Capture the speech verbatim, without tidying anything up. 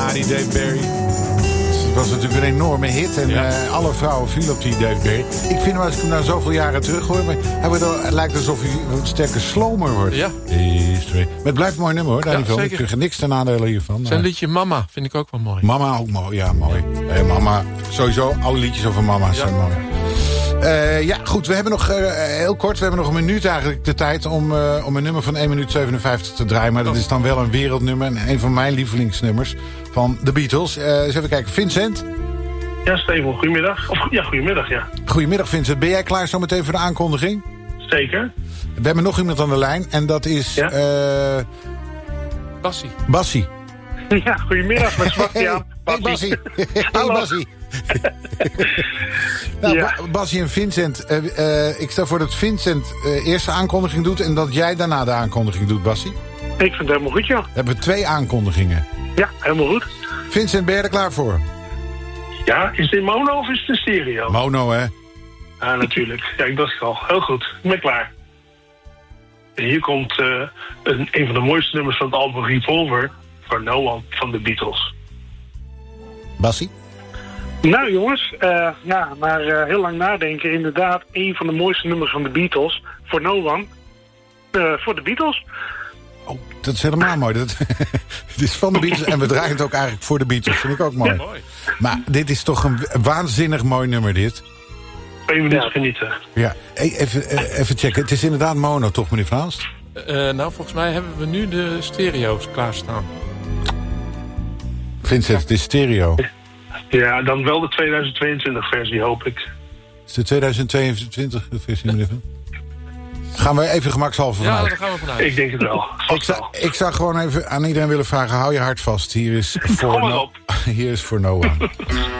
Ja, die Dave Berry. Het was natuurlijk een enorme hit. En ja. uh, alle vrouwen vielen op die Dave Berry. Ik vind hem, als ik hem na zoveel jaren terug hoor... Maar hij wordt al, het lijkt alsof hij een sterke slomer wordt. Ja. Maar het blijft een mooi nummer hoor. Daar Ja, niet van. Ik zeker. vind niks ten nadele hiervan. Zijn liedje Mama vind ik ook wel mooi. Mama ook mooi, ja mooi. Hey, mama, sowieso alle liedjes over mama's Ja. zijn mooi. Uh, ja, goed, we hebben nog uh, heel kort, we hebben nog een minuut eigenlijk de tijd om, uh, om een nummer van één minuut zevenenvijftig te draaien. Maar dat is dan wel een wereldnummer en een van mijn lievelingsnummers van de Beatles. Uh, eens even kijken, Vincent? Ja, Steven, goedemiddag. Of, ja, goedemiddag, ja. Goedemiddag Vincent, ben jij klaar zo meteen voor de aankondiging? Zeker. We hebben nog iemand aan de lijn en dat is Ja? uh, Bassie. Bassie. Ja, goedemiddag, met Sebastiaan. Hey Bassie. Hey Hallo. Bassie. nou, Ja. Ba- Bassie en Vincent. Uh, uh, ik stel voor dat Vincent uh, eerst de aankondiging doet... en dat jij daarna de aankondiging doet, Bassie. Ik vind het helemaal goed, joh. Dan hebben we twee aankondigingen. Ja, helemaal goed. Vincent, ben je er klaar voor? Ja, is het in mono of is het in stereo? Mono, hè? Ja, natuurlijk. Ja, ik dacht het al. Heel goed. Ik ben klaar. En hier komt uh, een, een van de mooiste nummers van het album Revolver... For No One van de Beatles. Bassie? Nou jongens, uh, ja, maar uh, heel lang nadenken. Inderdaad, een van de mooiste nummers van de Beatles. For No One. Uh, voor de Beatles. Oh, dat is helemaal mooi. Dat, het is van de Beatles en we draaien het ook eigenlijk voor de Beatles. Vind ik ook mooi. Ja, mooi. Maar dit is toch een waanzinnig mooi nummer, dit. Twee minuten genieten. Ja, hey, even, uh, even checken. Het is inderdaad mono, toch, meneer Vlaams? Uh, nou, volgens mij hebben we nu de stereo's klaarstaan. Vincent, het is stereo. Ja, dan wel de tweeduizend tweeëntwintig versie, hoop ik. Is de tweeduizend tweeëntwintig versie, meneer Van? Gaan we even gemakshalve Ja, vanuit. daar gaan we vanuit. Ik denk het wel. Ik zou, ik zou gewoon even aan iedereen willen vragen... hou je hart vast. Hier is For Kom maar No, op. hier is for no One.